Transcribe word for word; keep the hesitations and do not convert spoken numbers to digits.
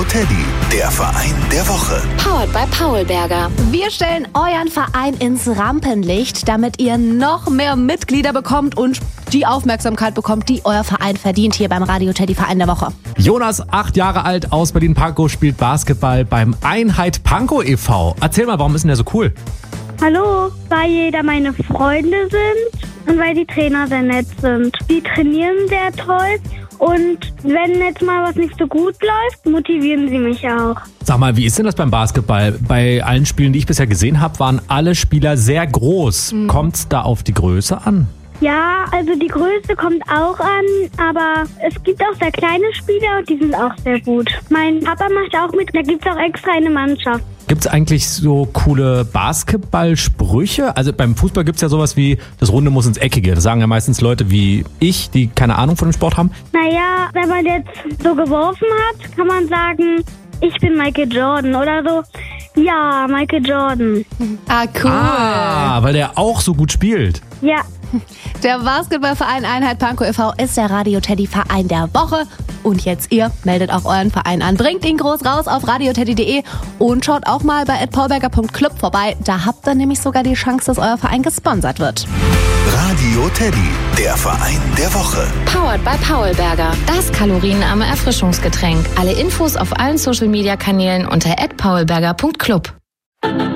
Teddy, der Verein der Woche. Powered by Paulberger. Wir stellen euren Verein ins Rampenlicht, damit ihr noch mehr Mitglieder bekommt und die Aufmerksamkeit bekommt, die euer Verein verdient, hier beim Radio Teddy Verein der Woche. Jonas, acht Jahre alt, aus Berlin-Pankow, spielt Basketball beim Einheit Pankow e V. Erzähl mal, warum ist denn der so cool? Hallo, weil jeder meine Freunde sind und weil die Trainer sehr nett sind. Die trainieren sehr toll und wenn jetzt mal was nicht so gut läuft, motivieren sie mich auch. Sag mal, wie ist denn das beim Basketball? Bei allen Spielen, die ich bisher gesehen habe, waren alle Spieler sehr groß. Mhm. Kommt es da auf die Größe an? Ja, also die Größe kommt auch an, aber es gibt auch sehr kleine Spieler und die sind auch sehr gut. Mein Papa macht auch mit, da gibt es auch extra eine Mannschaft. Gibt es eigentlich so coole Basketballsprüche? Also beim Fußball gibt es ja sowas wie, das Runde muss ins Eckige. Das sagen ja meistens Leute wie ich, die keine Ahnung von dem Sport haben. Naja, wenn man jetzt so geworfen hat, kann man sagen, ich bin Michael Jordan oder so. Ja, Michael Jordan. Ah, cool. Ah, weil der auch so gut spielt. Ja. Der Basketballverein Einheit Pankow e V ist der Radio Teddy Verein der Woche. Und jetzt ihr, meldet auch euren Verein an. Bringt ihn groß raus auf radioteddy punkt de und schaut auch mal bei at paulberger punkt club vorbei. Da habt ihr nämlich sogar die Chance, dass euer Verein gesponsert wird. Radio Teddy, der Verein der Woche. Powered by Paulberger. Das kalorienarme Erfrischungsgetränk. Alle Infos auf allen Social Media Kanälen unter at paulberger punkt club.